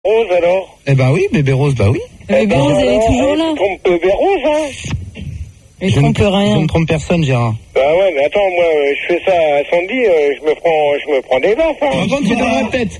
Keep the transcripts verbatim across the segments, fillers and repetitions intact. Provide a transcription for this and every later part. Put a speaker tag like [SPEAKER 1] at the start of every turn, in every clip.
[SPEAKER 1] Rose alors.
[SPEAKER 2] Eh ben oui, bébé Rose, bah oui.
[SPEAKER 3] Bébé
[SPEAKER 1] ben,
[SPEAKER 3] Rose, elle est
[SPEAKER 1] alors,
[SPEAKER 3] toujours
[SPEAKER 1] tu
[SPEAKER 3] là.
[SPEAKER 1] trompes bébé Rose, hein.
[SPEAKER 3] Elle
[SPEAKER 2] Je ne,
[SPEAKER 3] trompe
[SPEAKER 2] je
[SPEAKER 3] rien.
[SPEAKER 2] ne trompe personne, Gérard.
[SPEAKER 1] Bah ouais, mais attends, moi, euh, je fais ça à Sandy, euh, je me prends, je me prends des baffes, hein.
[SPEAKER 2] Par contre, tu dans la tête.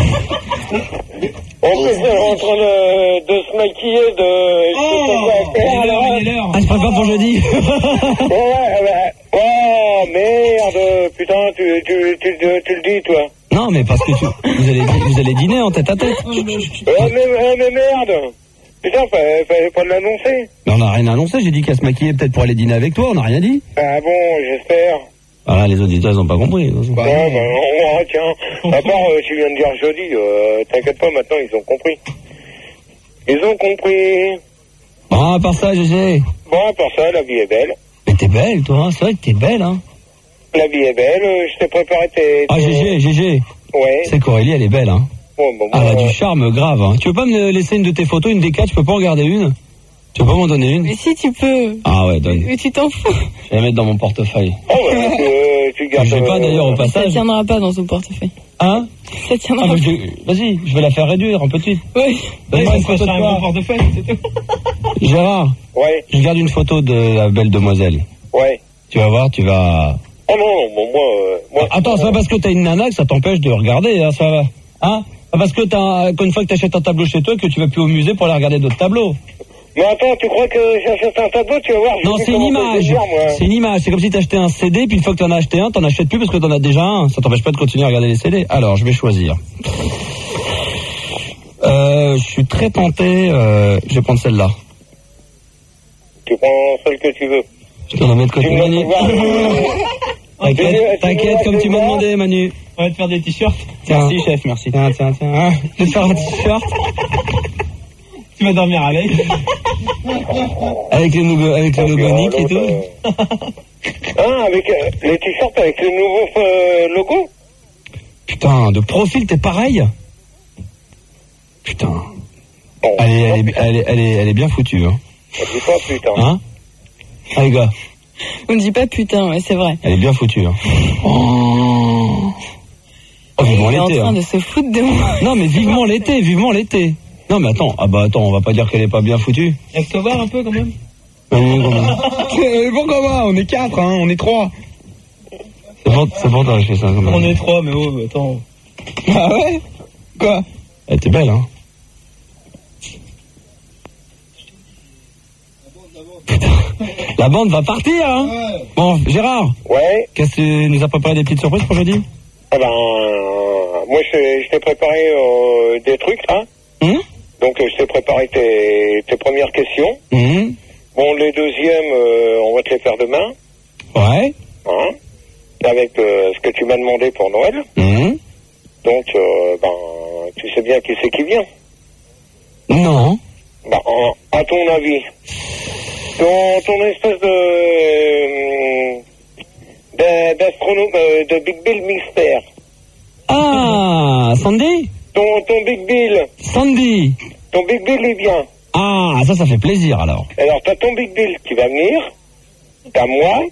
[SPEAKER 1] En plus, elle est en train de, de se maquiller, de...
[SPEAKER 2] Oh,
[SPEAKER 1] je sais pas quoi faire, là.
[SPEAKER 2] Ah, je prépare pour jeudi.
[SPEAKER 1] Ouais, ouais, ouais. Oh, merde, putain, tu, tu, tu, tu, tu le dis, toi.
[SPEAKER 2] Non, mais parce que tu, vous allez, vous allez dîner en tête à tête.
[SPEAKER 1] Oh, mais, oh, mais merde. Putain, fallait, fallait pas l'annoncer.
[SPEAKER 2] Mais on n'a rien annoncé, j'ai dit qu'elle se maquillait peut-être pour aller dîner avec toi, on n'a rien dit.
[SPEAKER 1] Ah bon, j'espère.
[SPEAKER 2] Ah là, les auditeurs, ils n'ont pas compris.
[SPEAKER 1] Ouais, bah, on va, tiens. À part, euh, tu viens de dire jeudi, euh, t'inquiète pas, maintenant, ils ont compris. Ils ont compris.
[SPEAKER 2] Bon, à part ça, Gégé.
[SPEAKER 1] Bon, à part ça, la vie est belle.
[SPEAKER 2] Mais t'es belle, toi, hein. C'est vrai que t'es belle, hein.
[SPEAKER 1] La vie est belle, euh, je t'ai préparé tes...
[SPEAKER 2] Ah,
[SPEAKER 1] tes-
[SPEAKER 2] Gégé, Gégé.
[SPEAKER 1] Ouais.
[SPEAKER 2] C'est qu'Aurélie, elle est belle, hein.
[SPEAKER 1] Bon, bon,
[SPEAKER 2] Ah, elle a
[SPEAKER 1] bon, euh,
[SPEAKER 2] du charme grave, hein. Tu veux pas me laisser une de tes photos, une des quatre, je peux pas en regarder une? Tu peux pas m'en donner une?
[SPEAKER 3] Mais si tu peux.
[SPEAKER 2] Ah ouais, donne.
[SPEAKER 3] Mais tu t'en fous.
[SPEAKER 2] Je vais la mettre dans mon portefeuille.
[SPEAKER 1] Oh, bah, euh, tu gardes...
[SPEAKER 2] Je vais pas
[SPEAKER 1] euh,
[SPEAKER 2] d'ailleurs au
[SPEAKER 3] Ça
[SPEAKER 2] passage.
[SPEAKER 3] tiendra pas dans son portefeuille.
[SPEAKER 2] Hein?
[SPEAKER 3] Ça
[SPEAKER 2] Ah,
[SPEAKER 3] tiendra
[SPEAKER 2] mais
[SPEAKER 3] pas.
[SPEAKER 2] je- Vas-y, je vais la faire réduire un petit.
[SPEAKER 3] Oui.
[SPEAKER 2] Donne-moi une photo de toi.
[SPEAKER 4] portefeuille, c'est tout.
[SPEAKER 2] Gérard,
[SPEAKER 1] Ouais,
[SPEAKER 2] je garde une photo de la belle demoiselle.
[SPEAKER 1] ouais.
[SPEAKER 2] Tu vas voir, tu vas...
[SPEAKER 1] Oh non, non, bon, moi... Euh, moi
[SPEAKER 2] Attends, c'est pas parce que t'as une nana que ça t'empêche de regarder, hein, ça va. Hein? Pas parce que t'as, qu'une fois que t'achètes un tableau chez toi, que tu vas plus au musée pour aller regarder d'autres tableaux.
[SPEAKER 1] Mais attends, tu crois que j'achète un tableau, tu vas voir... je
[SPEAKER 2] Non,
[SPEAKER 1] sais
[SPEAKER 2] c'est une
[SPEAKER 1] comment ça se
[SPEAKER 2] image.
[SPEAKER 1] délire, moi.
[SPEAKER 2] C'est une image. C'est comme si t'achetais un C D, puis une fois que t'en as acheté un, t'en achètes plus parce que t'en as déjà un. Ça t'empêche pas de continuer à regarder les C D. Alors, je vais choisir. Euh, je suis très tenté, euh, je vais prendre celle-là.
[SPEAKER 1] Tu prends celle que tu veux.
[SPEAKER 2] Je te la mets de côté,
[SPEAKER 1] Tu me
[SPEAKER 2] Manu.
[SPEAKER 1] laisses voir.
[SPEAKER 2] T'inquiète, t'inquiète, comme tu m'as demandé, Manu.
[SPEAKER 4] On va te faire des t-shirts.
[SPEAKER 2] Tiens.
[SPEAKER 4] Merci, chef, merci.
[SPEAKER 2] Tiens, tiens, tiens. Hein, je vais te faire un t-shirt
[SPEAKER 4] Tu vas dormir avec.
[SPEAKER 2] avec le logo, avec le logo Nick et tout.
[SPEAKER 1] Hein, avec euh, les t-shirts avec le nouveau euh, logo.
[SPEAKER 2] Putain, de profil, t'es pareil. Putain.
[SPEAKER 1] Bon,
[SPEAKER 2] Elle est, elle est, elle est, elle est, elle est bien foutue, hein.
[SPEAKER 1] je dis pas putain.
[SPEAKER 2] Hein? Ah, les gars,
[SPEAKER 3] On ne dit pas putain, ouais, c'est vrai.
[SPEAKER 2] elle est bien foutue, hein. Oh, oh vivement
[SPEAKER 3] Il est en
[SPEAKER 2] l'été,
[SPEAKER 3] train
[SPEAKER 2] hein.
[SPEAKER 3] de se foutre de moi.
[SPEAKER 2] Non, mais vivement l'été, vivement l'été. Non, mais attends, ah bah attends, on va pas dire qu'elle est pas bien foutue.
[SPEAKER 4] Laisse-toi voir un peu quand même.
[SPEAKER 2] C'est bon, comment? On est quatre, hein, on est trois. C'est pour, c'est pour toi que je fais ça, quand même.
[SPEAKER 4] On est trois, mais oh, attends.
[SPEAKER 2] Ah ouais? Quoi? Elle était belle, hein. Putain. La bande va partir, hein. Bon, Gérard,
[SPEAKER 1] Ouais.
[SPEAKER 2] qu'est-ce que tu nous as préparé des petites surprises pour jeudi?
[SPEAKER 1] Ah ben, euh, moi je, je t'ai préparé euh, des trucs, hein.
[SPEAKER 2] Hum?
[SPEAKER 1] Donc euh, je t'ai préparé tes, tes premières questions.
[SPEAKER 2] Hum?
[SPEAKER 1] Bon, les deuxièmes, euh, on va te les faire demain,
[SPEAKER 2] Ouais?
[SPEAKER 1] hein. Avec euh, ce que tu m'as demandé pour Noël.
[SPEAKER 2] Hum?
[SPEAKER 1] Donc, euh, ben, tu sais bien qui c'est qui vient.
[SPEAKER 2] Non.
[SPEAKER 1] Ben, en- à ton avis, ton, ton espèce de euh, d'a- d'astronome, euh, de Big Bill mystère.
[SPEAKER 2] Ah, Sandy?
[SPEAKER 1] Ton, ton Big Bill,
[SPEAKER 2] Sandy?
[SPEAKER 1] ton Big Bill il vient.
[SPEAKER 2] Ah, ça, ça fait plaisir, alors.
[SPEAKER 1] Alors, t'as ton Big Bill qui va venir, t'as moi,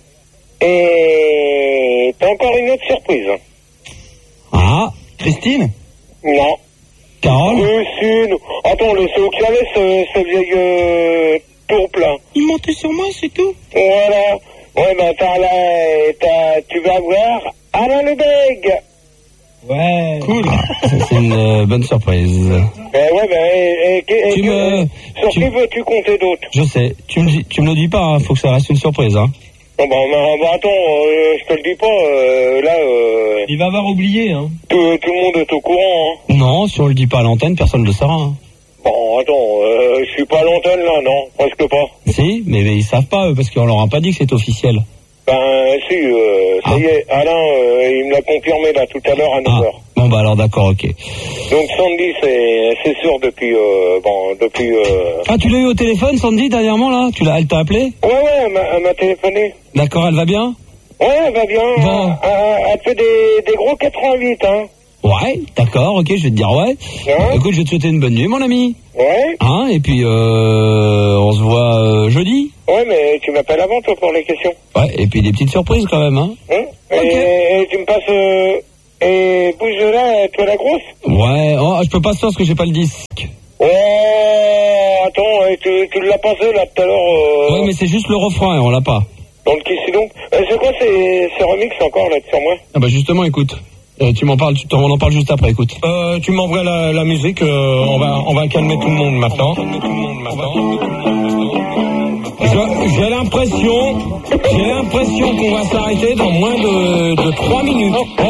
[SPEAKER 1] et t'as encore une autre surprise.
[SPEAKER 2] Ah, Christine?
[SPEAKER 1] Non.
[SPEAKER 2] Carole?
[SPEAKER 1] Christine. Attends, laissez au calais ce, ce vieil euh, tourpe là.
[SPEAKER 2] Il mentait sur moi, c'est tout.
[SPEAKER 1] Voilà. Ouais, ben t'as là, t'as, tu vas voir Alain Lebègue.
[SPEAKER 4] Ouais.
[SPEAKER 2] Cool. C'est une euh, bonne surprise.
[SPEAKER 1] Ben ouais, ben, et, et, et,
[SPEAKER 2] Tu
[SPEAKER 1] et-
[SPEAKER 2] me-
[SPEAKER 1] sur
[SPEAKER 2] tu-
[SPEAKER 1] qui veux-tu compter d'autres?
[SPEAKER 2] Je sais. Tu me, dis- tu me le dis pas, hein. Faut que ça reste une surprise, hein.
[SPEAKER 1] Bon, ben, ben, ben, attends, euh, je te le dis pas, euh, là, euh,
[SPEAKER 4] Il va avoir oublié, hein.
[SPEAKER 1] tout, tout le monde est au courant, hein.
[SPEAKER 2] Non, si on le dit pas à l'antenne, personne ne le saura, hein.
[SPEAKER 1] Bon, attends, euh, je suis pas à l'antenne là, non, presque pas.
[SPEAKER 2] Si, mais, mais ils savent pas, eux, parce qu'on leur a pas dit que c'est officiel.
[SPEAKER 1] Ben, si, euh, ça
[SPEAKER 2] Ah.
[SPEAKER 1] y est, Alain, euh, il me l'a confirmé là tout à l'heure à neuf
[SPEAKER 2] Ah,
[SPEAKER 1] heures.
[SPEAKER 2] bon, bah alors d'accord, ok.
[SPEAKER 1] Donc Sandy, c'est, c'est sûr depuis, euh, bon, depuis, euh...
[SPEAKER 2] Ah, tu l'as eu au téléphone, Sandy, dernièrement, là? Tu l'as, elle t'a appelé?
[SPEAKER 1] Ouais, ouais, elle m'a, elle m'a téléphoné.
[SPEAKER 2] D'accord, elle va bien?
[SPEAKER 1] Ouais, elle va bien.
[SPEAKER 2] Bon.
[SPEAKER 1] Elle, elle- elle fait des, des gros quatre-vingt-huit, hein.
[SPEAKER 2] Ouais, d'accord, ok, je vais te dire ouais.
[SPEAKER 1] Hein?
[SPEAKER 2] Écoute, je vais te souhaiter une bonne nuit, mon ami.
[SPEAKER 1] Ouais.
[SPEAKER 2] Hein, et puis, euh, on se voit euh, jeudi.
[SPEAKER 1] Ouais, mais tu m'appelles avant, toi, pour les questions.
[SPEAKER 2] Ouais, et puis des petites surprises quand même, hein.
[SPEAKER 1] Hein?
[SPEAKER 2] Ok.
[SPEAKER 1] Et, et tu me passes, euh, Et bouge-la, toi la grosse.
[SPEAKER 2] Ouais, oh, je peux pas ça parce que j'ai pas le disque.
[SPEAKER 1] Oh, attends, euh, tu, tu l'as passé là tout à l'heure. Euh,
[SPEAKER 2] Ouais, mais c'est juste le refrain, on l'a pas.
[SPEAKER 1] Dans le Kiss donc. Euh, c'est quoi ces, ces remixes encore là sur moi?
[SPEAKER 2] Ah bah justement, écoute. Euh, tu m'en parles, tu, on en parle juste après, écoute.
[SPEAKER 5] Euh, tu m'envoies la, la musique, euh, on va, on va calmer tout le monde maintenant. Je- J'ai l'impression, j'ai l'impression qu'on va s'arrêter dans moins de, de trois minutes.